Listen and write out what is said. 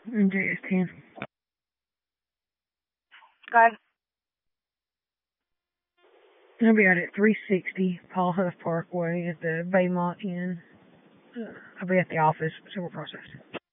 JS10. Go ahead. I'll be out at 360 Paul Huff Parkway at the Baymont Inn. I'll be at the office, so we'll process.